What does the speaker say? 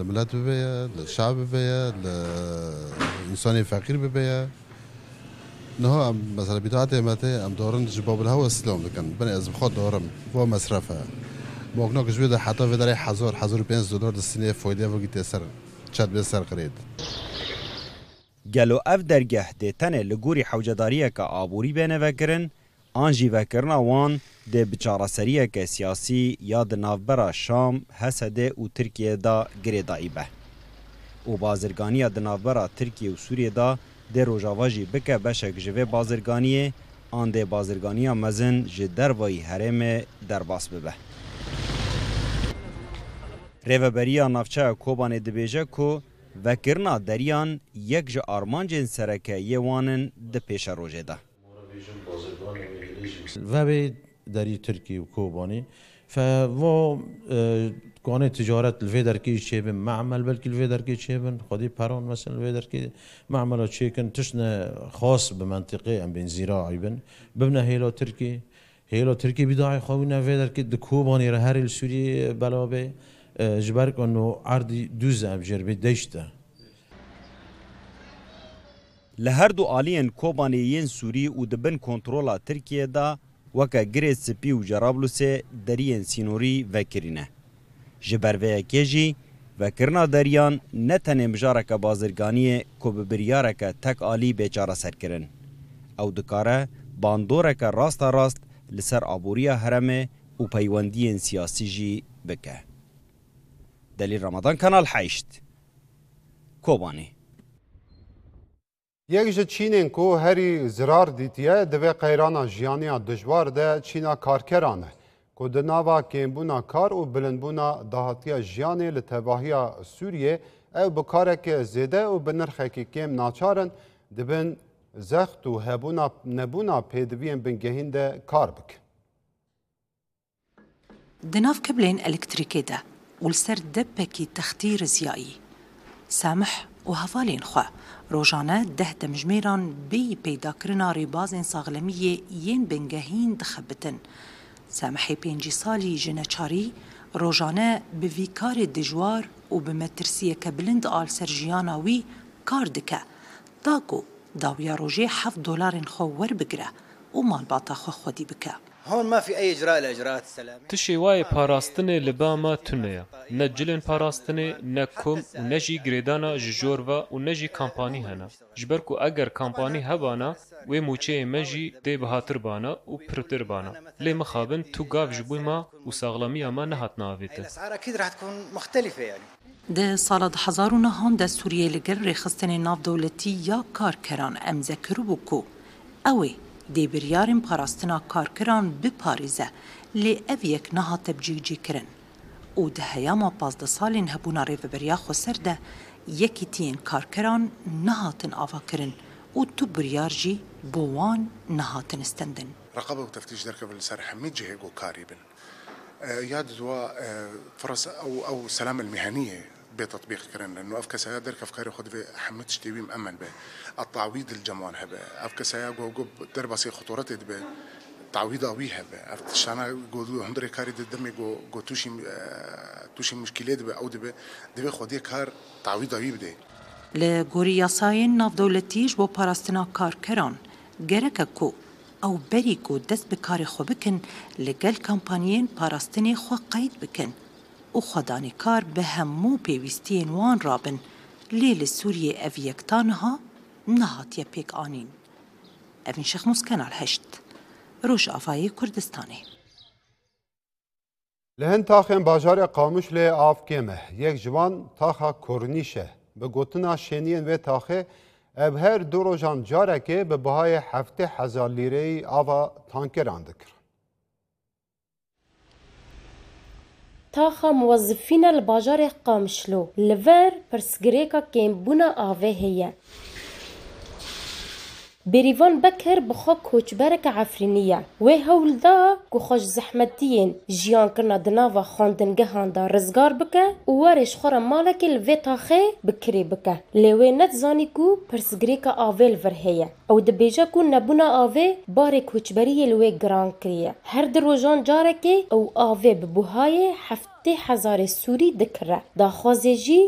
للملت ببيا للشعب ببيا للإنسان فقير ببيا نها مثلا بتاعتي متى أم دورن جباب الهوا سلام لكن بني از بخواد دورم و مصرفه ممكن كجوده حتى في دري حزور $5 السنة فويدة وقت سر شاد بسر قريد گلو اف درگه ده تنه لگوری حوجداریه که آبوری بینه وکرن آنجی وکرنا وان ده بچارسریه که سیاسی یا ده نافبرا شام حسده و ترکیه دا گریدایی به و بازرگانی ده نافبرا ترکیه و سوریه دا ده روژاواجی بکه بشک جوه بازرگانیه آن ده بازرگانی مزن جه دروایی حرم درباس ببه ریوبریا نافچه کوبانه دبیجه که وکرنا دریان یک جا آرمانجین سرکه یوانن ده پیش روژه ده و به دری ترکی و کوبانی فو کانه تجارت الفيدر كي شيبن معمل بلكي الفيدر كي شيبن خدي بارون مثلا الفيدر كي معمل تشيكن تشنا خاص بمنطقه ام بين زراعي بن ببنا هيلو تركي بداعي خوينا فيدر كي دكوباني هر السوري بلابه جبرك انه عرضي دوزه بجربي دشته لهر دو آلین کوبانیین سوری و دبن کنترولا ترکیه دا وکا گریز سپی و جرابلوسه درین سینوری وکرینه. جبروه کجی وکرنا دریان نتنه مجارک بازرگانی که ببریارک تک آلی بیچاره سر کرن. او دکاره باندورک راست لسر آبوریا حرمه و پیوندین سیاسی جی بکه. دلیل رمضان کانال 8 کوبانی یک جه چینین کو هری زرار دیتیه دوی قیرانا جیانیا دجوار ده چینا کارکرانه کو دناوا کمبونا کار و بلندبونا دهاتیا جیانی لتباهیا سوریه او بکارک زیده و بنرخکی کم ناچارن دبن زخت و هبونا نبونا پیدوین بنگهین ده کار بک. دناف كبلين الكتريكي ده والسر دبكي تختير زيائي سامح وهفالين خوا روجانا ده دمجميران بي بيدا كرنا ريبازين صاغلمية ين بنجهين دخبتن سامحي بينجي صالي جنچاري روجانا بفيكار دجوار وبمترسية كبلند آل سرجيانا وي كاردكا داكو داويا روجي $7 خو وربقرة ومال باطا خو خودي بكا هون ما في أي إجراء لإجراءات السلام تشي واي باراستني لباما تنيا نجلن باراستني نكم ونجي جريدانا جورفا ونجي كامباني هنا جبركو أجر كامباني هبانا وموچه مجي دي بهاتر بانا وبرتر بانا لي مخابن تو قاف جبوي ما وساغلامي ما نهات نافيته الأسعار أكيد راح تكون مختلفة يعني ده سالد حزارونه هون ده سوريا لگر رخصتن ناف دولتي یا کارکران ام ذکر بکو اوه دی بریارن پاراستنا کارکران بپاریزه لی او یک نهات بجیجی کرن او ده هیاما 15 سالین هبونا ریو بریا خسر ده یکی تین کارکران نهاتن آوا کرن او تو بریار جی بوان نهاتن استندن رقابة وتفتيش دركب السر حميد جهيجو كاريبن ياد دوا فرص أو سلام المهنية بتطبيق كرن لأنه أفكسايا درك أفكاري خد في حمد تشتوي مأمن به التعويض الجمال هبه أفكسايا جو درباسي خطورات به تعويض أوي هبه أفتشانا جو هندري كاري دمي جو توشي مشكلات به أو ده خديه كار تعويض أوي بده لگوری یاساین ناف دولتیش با پاراستنا کارکران گرکه کو او بری کو دست بکار خو بکن لگل کمپانیین پاراستنی خو قید بکن او خدانی کار به همو پیوستین وان رابن لیل سوریه او یکتانها نهاتیه پیک آنین اوین شیخ مسکنال 8 روش آفایی کردستانی لهن تاخن باجار قاموش لی آف کمه یک جوان تاخا کرنیشه به گوتنا شنین و تاخه اب هر دو روزان جارکه به بهای 7,000 لیره آوا تانکران دکر. تاخا موظفين الباجار قامشلو لفر برسگریکا کم بونا آوه هیه. بریوان بکر بخوا کوچبرک عفرینیه و هول دا که خوش زحمتیین جیان کرنا دناوا خاندنگه هاندا رزگار بکه و وارش خورا مالک الوی تاخه بکری بکه لیوی ند زانی کو پرسگریکا آوه الور هیه او دبیجا کو نبونا آوه بار کوچبری الوی گران کریه هر دروجان جارکه او آوه ببوهای 7,000 سوری دکره دا خوازه جی